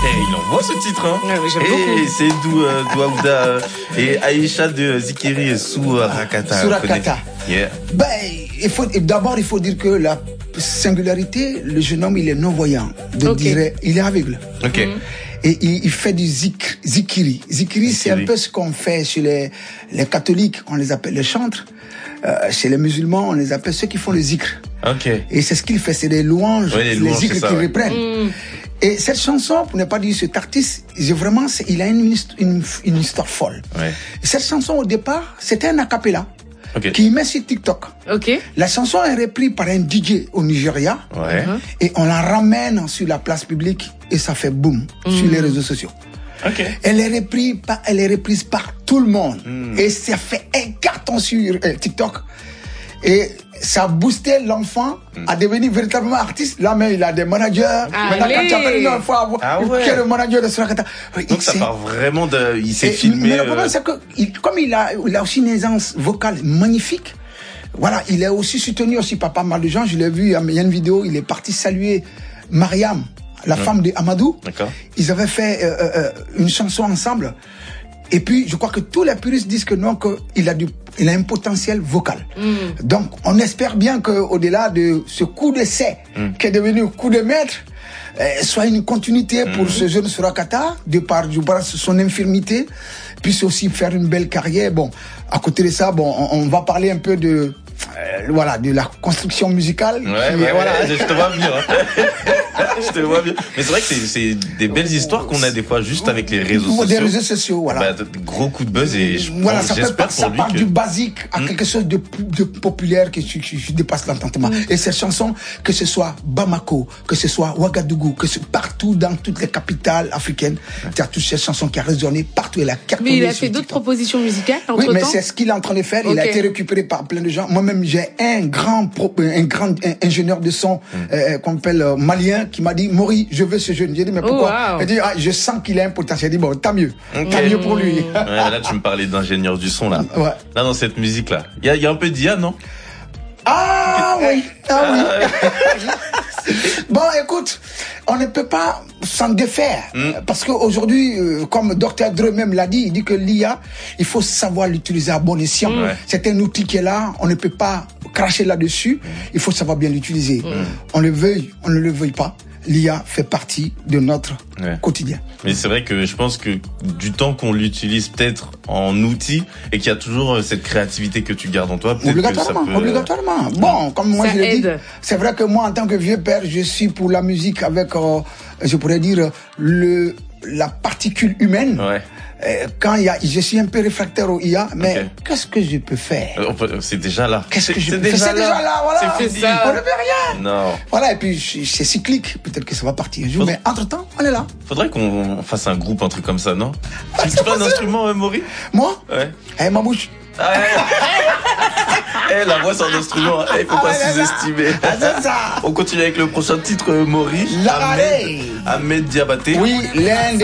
il envoie ce titre, hein. Ouais, j'aime beaucoup. Et c'est Douaouda et Aïcha de Zikiri Sourakata. Sourakata. Yeah. Ben, d'abord, il faut dire que la singularité, le jeune homme, il est non-voyant. Il est aveugle. Ok. Et il fait du zikiri. Zikiri, c'est un peu ce qu'on fait chez les catholiques, on les appelle les chantres. Chez les musulmans, on les appelle ceux qui font le zikr. Ok. Et c'est ce qu'il fait, c'est des louanges, les zikrs qu'il reprennent. Et cette chanson, pour ne pas dire cet artiste, il a une histoire folle. Ouais. Et cette chanson, au départ, c'était un a cappella. Okay. Qui met sur TikTok. Okay. La chanson est reprise par un DJ au Nigeria. Ouais. Et on la ramène sur la place publique et ça fait boum sur les réseaux sociaux. Okay. Elle est reprise par tout le monde. Et ça fait un carton sur TikTok. Et ça a boosté l'enfant à devenir véritablement artiste. Là même, il a des managers. Maintenant, quand tu appelles une fois, qui est le manager de Sourakata. Donc ça part vraiment il s'est filmé. Mais le problème, c'est que, comme il a aussi une aisance vocale magnifique, voilà, il est aussi soutenu aussi par pas mal de gens. Je l'ai vu, il y a une vidéo, il est parti saluer Mariam, la femme de Amadou. D'accord. Ils avaient fait une chanson ensemble. Et puis, je crois que tous les puristes disent que non, qu'il a un potentiel vocal. Donc, on espère bien qu'au-delà de ce coup d'essai qui est devenu coup de maître, soit une continuité pour ce jeune Sourakata, de par son infirmité, puisse aussi faire une belle carrière. Bon, à côté de ça, on va parler un peu de la construction musicale. Voilà, je te vois bien. Je te vois bien. Mais c'est vrai que c'est des belles histoires qu'on a des fois juste avec les réseaux sociaux. Des réseaux sociaux, voilà. Gros coup de buzz et ça part du basique à quelque chose de populaire qui dépasse l'entendement. Et ces chansons, que ce soit Bamako, que ce soit Ouagadougou, que ce partout dans toutes les capitales africaines, il y a toutes ces chansons qui ont résonné partout et la cartonné. Mais il a fait d'autres propositions musicales entre-temps. Oui, mais c'est ce qu'il est en train de faire. Il a été récupéré par plein de gens. Moi-même, j'ai un grand ingénieur de son qu'on appelle malien qui m'a dit, Maury, je veux ce jeune. J'ai dit, mais pourquoi? Il dit, je sens qu'il a un potentiel. J'ai dit, bon, tant mieux. Tant mieux pour lui. Là, tu me parlais d'ingénieur du son, là. Ouais. Là, dans cette musique-là. Il y a un peu d'IA, non? Oui. Bon, écoute, on ne peut pas s'en défaire. Parce qu'aujourd'hui, comme Dr. Dre même l'a dit, il dit que l'IA, il faut savoir l'utiliser à bon escient. C'est un outil qui est là, on ne peut pas cracher là-dessus. Il faut savoir bien l'utiliser. On le veuille, on ne le veuille pas. L'IA fait partie de notre quotidien. Mais c'est vrai que je pense que du temps qu'on l'utilise peut-être en outil et qu'il y a toujours cette créativité que tu gardes en toi, obligatoirement. Bon, comme moi je l'ai dit, c'est vrai que moi en tant que vieux père, je suis pour la musique avec, je pourrais dire, la particule humaine. Ouais. Quand je suis un peu réfractaire au IA, mais qu'est-ce que je peux faire? C'est déjà là. Qu'est-ce que je peux faire? C'est déjà là, voilà. C'est ça. On ne peut rien. Non. Voilà, et puis c'est cyclique. Peut-être que ça va partir un jour, mais entre-temps, on est là. Faudrait qu'on fasse un groupe, un truc comme ça, non? Tu fais un instrument, Maury? Moi? Ouais. Ma bouche. La voix c'est un instrument, il faut pas sous-estimer. C'est ça. On continue avec le prochain titre, Maury. Ahmed Diabaté. Oui, l'un